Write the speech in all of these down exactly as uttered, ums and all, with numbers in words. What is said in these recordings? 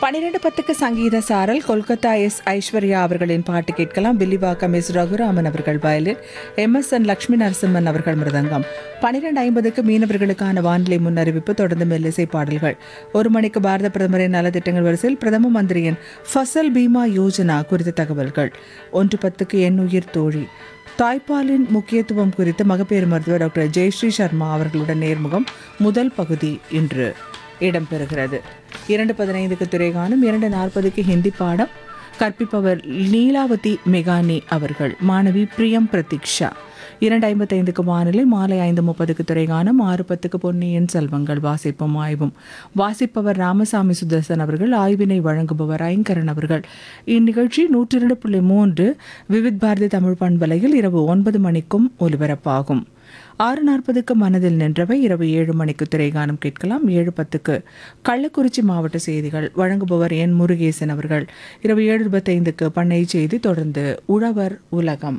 பனிரெண்டு பத்துக்கு சங்கீத சாரல் கொல்கத்தா எஸ் ஐஸ்வர்யா அவர்களின் பாட்டு கேட்கலாம். வில்லிவாக்கம் எஸ் ரகுராமன் அவர்கள் violin, M S N Lakshmi Narasimhan அவர்கள் மிருதங்கம். பனிரெண்டு ஐம்பதுக்கு மீனவர்களுக்கான வானிலை முன்னறிவிப்பு, தொடர்ந்து மெல்லிசை பாடல்கள். ஒரு மணிக்கு பாரத பிரதமரின் நலத்திட்டங்கள் வரிசையில் பிரதம மந்திரியின் ஃபசல் பீமா யோஜனா குறித்த தகவல்கள். ஒன்று பத்துக்கு என் உயிர் தோழி, தாய்ப்பாலின் முக்கியத்துவம் குறித்து மகப்பேறு மருத்துவர் டாக்டர் ஜெயஸ்ரீ சர்மா அவர்களுடன் நேர்முகம் முதல் பகுதி இன்று இடம்பெறுகிறது. இரண்டு பதினைந்துக்கு திரைகாணும். இரண்டு நாற்பதுக்கு ஹிந்தி பாடம் கற்பிப்பவர் லீலாவதி மெகானி அவர்கள், மாணவி பிரியம் பிரதீக்ஷா. இரண்டு ஐம்பத்தைந்துக்கு வானிலை, மாலை ஐந்து முப்பதுக்கு திரைகாணும். ஆறு பத்துக்கு பொன்னியின் செல்வங்கள் வாசிப்பும் ஆய்வும், வாசிப்பவர் ராமசாமி சுதர்சன் அவர்கள், ஆய்வினை வழங்குபவர் ஐங்கரன் அவர்கள். இந்நிகழ்ச்சி நூற்றி இரண்டு புள்ளி மூன்று விவித் பாரதி தமிழ் பண்பலையில் இரவு ஒன்பது மணிக்கும் ஒலிபரப்பாகும். ஆறு நாற்பதுக்கு மனதில் நின்றவை, இரவு ஏழு மணிக்கு திரைகானம் கேட்கலாம். ஏழு பத்துக்கு கள்ளக்குறிச்சி மாவட்ட செய்திகள், வழங்குபவர் என் முருகேசன் அவர்கள். இரவு ஏழு இருபத்தைந்துக்கு பண்ணை செய்தி, தொடர்ந்து உழவர் உலகம்.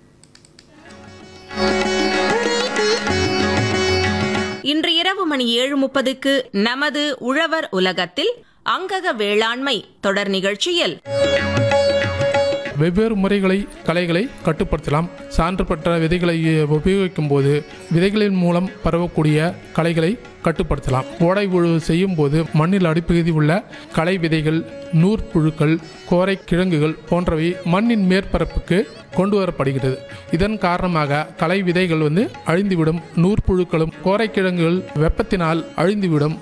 இன்று இரவு மணி ஏழு முப்பதுக்கு நமது உழவர் உலகத்தில் அங்கக வேளாண்மை தொடர் நிகழ்ச்சியில் வெவ்வேறு முறைகளை களைகளை கட்டுப்படுத்தலாம். சான்று பெற்ற விதைகளை உபயோகிக்கும் போது விதைகளின் மூலம் பரவக்கூடிய களைகளை கட்டுப்படுத்தலாம். ஓடை உழவு செய்யும் போது மண்ணில் அடிப்பகுதி உள்ள களை விதைகள், நூற்புழுக்கள், கோரை கிழங்குகள் போன்றவை மண்ணின் மேற்பரப்புக்கு கொண்டு வரப்படுகிறது. இதன் காரணமாக களை விதைகள் வந்து அழிந்துவிடும். நூற்புழுக்களும் கோரை கிழங்குகள் வெப்பத்தினால் அழிந்துவிடும்.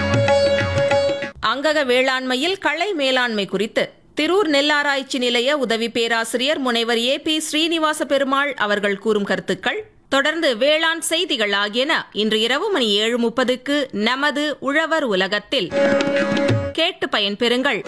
அங்கக வேளாண்மையில் களை மேலாண்மை குறித்து திரூர் நெல்லாராய்ச்சி நிலைய உதவி பேராசிரியர் முனைவர் ஏ பி ஸ்ரீனிவாச பெருமாள் அவர்கள் கூறும் கருத்துக்கள், தொடர்ந்து வேளாண் செய்திகள் ஆகியன இன்று இரவு மணி ஏழு முப்பதுக்கு நமது உழவர் உலகத்தில் கேட்டு பயன்பெறுங்கள்.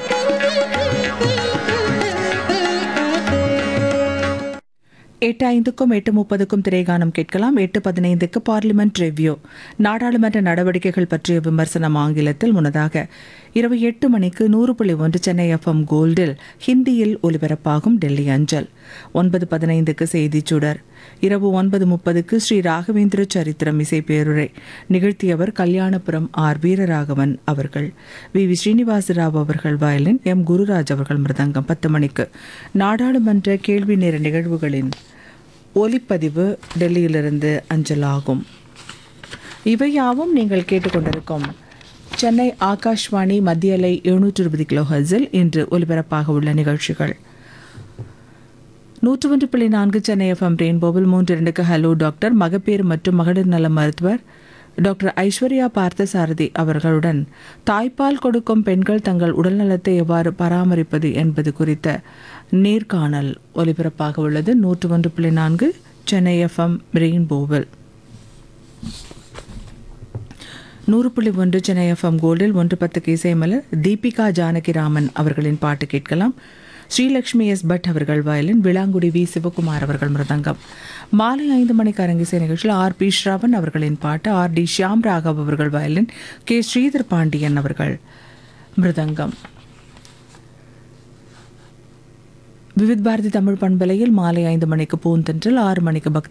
எட்டு ஐந்துக்கும் எட்டு முப்பதுக்கும் திரைகானம் கேட்கலாம். எட்டு பதினைந்துக்கு பார்லிமெண்ட் ரிவ்யூ, நாடாளுமன்ற நடவடிக்கைகள் பற்றிய விமர்சனம் ஆங்கிலத்தில். முன்னதாக இரவு எட்டு மணிக்கு நூறு புள்ளி ஒன்று சென்னை எஃப்எம் கோல்டில் ஹிந்தியில் ஒலிபரப்பாகும் டெல்லி அஞ்சல். ஒன்பது பதினைந்துக்கு செய்திச் சுடர். இரவு ஒன்பது முப்பதுக்கு ஸ்ரீ ராகவேந்திர சரித்திரம் இசை பேருரை, நிகழ்த்தியவர் கல்யாணபுரம் ஆர் வீரராகவன் அவர்கள். வி வி ஸ்ரீனிவாசராவ் அவர்கள் வயலின், எம் குருராஜ் அவர்கள் மிருதங்கம். பத்து மணிக்கு நாடாளுமன்ற கேள்வி நேர நிகழ்வுகளின் ஒலிப்பதிவு டெல்லியிலிருந்து அஞ்சலாகும். இவையாவும் நீங்கள் கேட்டுக்கொண்டிருக்கும் சென்னை ஆகாஷ்வாணி மத்திய அலை எழுநூற்று இருபது கிலோ ஹெர்ட்ஸில் இன்று ஒலிபரப்பாக உள்ள நிகழ்ச்சிகள். நூற்று ஒன்று புள்ளி நான்கு சென்னை எஃப்எம் ரெயின்போவில் மூன்று இரண்டுக்கு ஹலோ டாக்டர், மகப்பேறு மற்றும் மகளிர் நல மருத்துவர் டாக்டர் ஐஸ்வர்யா பார்த்தசாரதி அவர்களுடன் தாய்ப்பால் கொடுக்கும் பெண்கள் தங்கள் உடல்நலத்தை எவ்வாறு பராமரிப்பது என்பது குறித்த நேர்காணல் ஒலிபரப்பாக உள்ளது. நூற்று ஒன்று புள்ளி நான்கு சென்னை எஃப்எம் ரெயின்போவில். நூறு புள்ளி ஒன்று சென்னை எஃப்எம் கோல்டில் ஒன்று பத்துக்கு இசைமலர், தீபிகா ஜானகிராமன் அவர்களின் பாட்டு கேட்கலாம். ஸ்ரீலக்ஷ்மி எஸ் பட் அவர்கள் வயலின், விளாங்குடி வி சிவகுமார் அவர்கள் மிருதங்கம். மாலை ஐந்து மணிக்கு அரங்கிசை நிகழ்ச்சியில் ஆர் பி ஸ்ரவன் அவர்களின் பாட்டு, ஆர் டி ஷியாம் ராகவ் அவர்கள் வயலின், கே ஸ்ரீதர் பாண்டியன் அவர்கள் மிருதங்கம். விவித் பாரதி தமிழ் பண்பலையில் மாலை ஐந்து மணிக்கு பூந்தென்றல், ஆறு மணிக்கு பக்தி